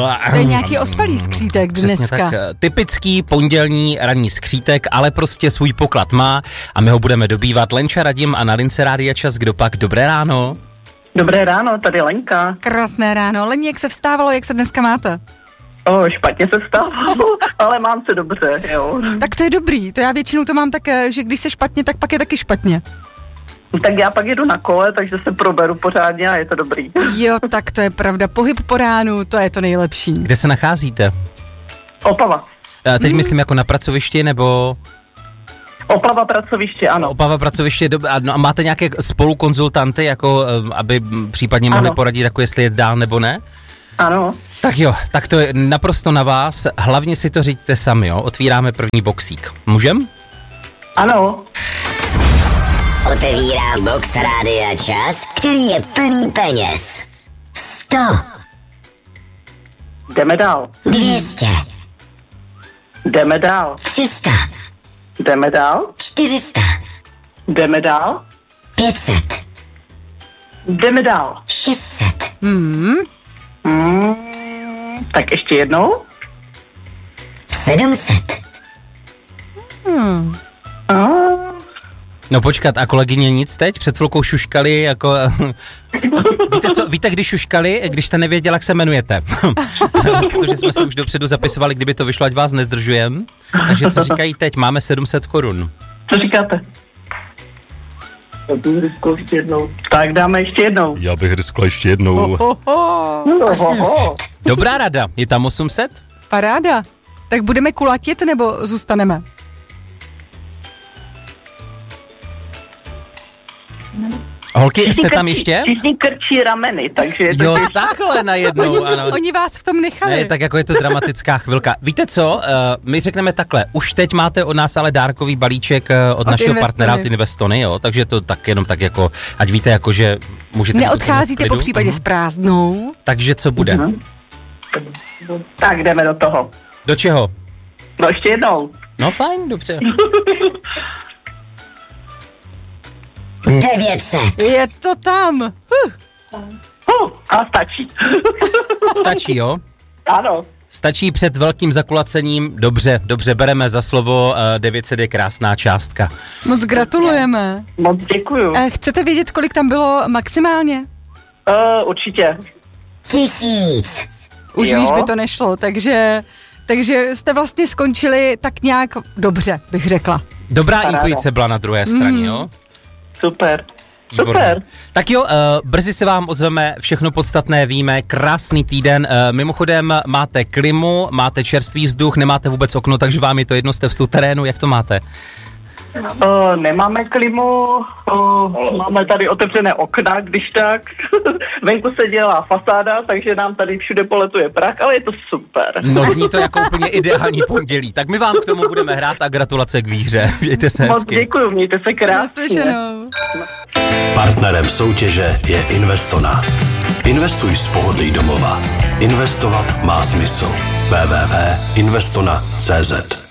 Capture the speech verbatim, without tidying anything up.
To je nějaký ospalý skřítek dneska. Přesně tak. Typický pondělní ranní skřítek, ale prostě svůj poklad má a my ho budeme dobývat. Lenča, Radim a na lince Rádia Čas. Kdo pak? Dobré ráno. Dobré ráno, tady Lenka. Krásné ráno. Leni, jak se vstávalo, jak se dneska máte? O, špatně se vstávalo, ale mám se dobře, jo. Tak to je dobrý, to já většinou to mám tak, že když se špatně, tak pak je taky špatně. Tak já pak jedu na kole, takže se proberu pořádně a je to dobrý. Jo, tak to je pravda, pohyb po ránu, to je to nejlepší. Kde se nacházíte? Opava. A teď hmm. myslím jako na pracovišti, nebo... Opava pracoviště, ano. Opava pracoviště, a, no, a máte nějaké spolukonzultanty, jako aby případně mohli ano. poradit, jako jestli je dál nebo ne? Ano. Tak jo, tak to je naprosto na vás, hlavně si to říďte sami, jo, otvíráme první boxík. Můžem? Ano. Otevírám box Rádia Čas, který je plný peněz. sto. Jdeme dál. dvě stě. Jdeme dál. tři sta. Jdeme dál. čtyři sta. Jdeme dál. pět set. Jdeme dál. šest set. Hmm. Hmm. Tak ještě jednou. sedm set. Hmm. Ah. No počkat, a kolegyně nic teď? Před chvilkou šuškali jako... Víte co, víte, když šuškali, když jste nevěděla, jak se jmenujete? Protože jsme se už dopředu zapisovali, kdyby to vyšlo, ať vás nezdržujem. Takže co říkají teď? Máme sedm set korun. Co říkáte? Já bych riskl ještě jednou. Tak dáme ještě jednou. Já bych riskl ještě jednou. Ho, ho, ho. Dobrá rada, je tam osm set? Paráda. Tak budeme kulatit, nebo zůstaneme? Holky, jste tam ještě? Všichni krčí rameny, takže... Je to jo, těžké. takhle najednou, Oni, ano. oni vás v tom nechali. Ne, tak jako je to dramatická chvilka. Víte co, uh, my řekneme takhle, už teď máte od nás ale dárkový balíček uh, od, od našeho Investony. partnera od Investony, jo, takže to tak jenom tak jako, ať víte jako, že můžete... Neodcházíte po případě uh-huh. s prázdnou. Takže co bude? Uh-huh. Tak jdeme do toho. Do čeho? No ještě jednou. No fajn, dobře. devět set. Je to tam. Uh. Uh, a stačí. Stačí, jo? Ano. Stačí před velkým zakulacením. Dobře, dobře, bereme za slovo. devět set je krásná částka. Moc gratulujeme. Moc děkuju. A chcete vědět, kolik tam bylo maximálně? Uh, určitě. Tisíc. Už jo. víš, by to nešlo, takže... Takže jste vlastně skončili tak nějak dobře, bych řekla. Dobrá Paráda. Intuice byla na druhé straně, mm. jo? Super. Výborně. Super. Tak jo, uh, brzy se vám ozveme, všechno podstatné víme, krásný týden. Uh, mimochodem máte klimu, máte čerstvý vzduch, nemáte vůbec okno, takže vám je to jedno, jste v terénu, jak to máte? Uh, nemáme klimu, uh, máme tady otevřené okna, když tak. Venku se dělá fasáda, takže nám tady všude poletuje prach, ale je to super. No zní to jako úplně ideální pondělí. Tak my vám k tomu budeme hrát a gratulace k výhře. Mějte se Moc hezky. děkuju, mějte se krásně. Naslyšenou. Partnerem soutěže je Investona. Investuj z pohodlí domova. Investovat má smysl. w w w tečka investona tečka c z